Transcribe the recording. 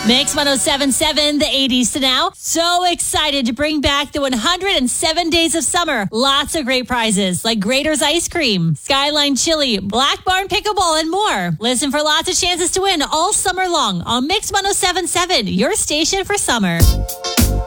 Mix 107.7, the 80s to now. So excited to bring back the 107 Days of Summer. Lots of great prizes like Grater's Ice Cream, Skyline Chili, Black Barn Pickleball, and more. Listen for lots of chances to win all summer long on Mix 107.7, your station for summer.